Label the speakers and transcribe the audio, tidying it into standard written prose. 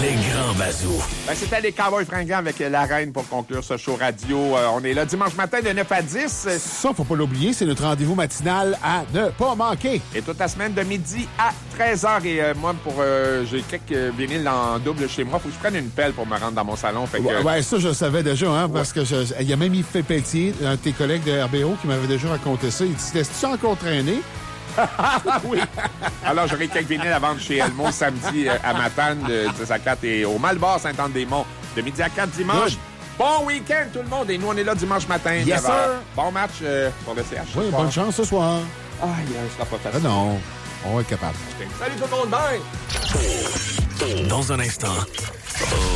Speaker 1: Les grands bazous.
Speaker 2: Ben, c'était les Cowboys fringants avec la reine pour conclure ce show radio. On est là dimanche matin de 9 à 10.
Speaker 3: Ça, faut pas l'oublier, c'est notre rendez-vous matinal à ne pas manquer.
Speaker 2: Et toute la semaine de midi à 13h. Et moi, j'ai quelques vinyles en double chez moi. Faut que je prenne une pelle pour me rendre dans mon salon. Fait que,
Speaker 3: Ouais, ça, je le savais déjà, hein, parce que il y a même Yves Pelletier, un de tes collègues de RBO, qui m'avait déjà raconté ça. Il dit, laisses-tu encore traîner?
Speaker 2: oui. Alors, j'aurai quelques vinyles à vendre chez Elmo samedi à Matane de 10 à 4 et au Malbar Saint-Anne-des-Monts de midi à 4 dimanche.
Speaker 3: Good.
Speaker 2: Bon week-end tout le monde. Et nous, on est là dimanche matin.
Speaker 3: Yes,
Speaker 2: 9h.
Speaker 3: sir.
Speaker 2: Bon match pour le CH.
Speaker 3: Oui, bonne chance ce soir.
Speaker 2: Ah, ce sera pas facile.
Speaker 3: Ah non, on va être capable.
Speaker 2: Salut tout le monde. Bye!
Speaker 1: Dans un instant,